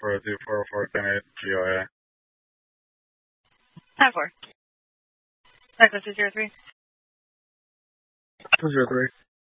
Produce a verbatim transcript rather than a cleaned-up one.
four two four four ten eight G O A. Time four. Cyclist two zero three. two zero three.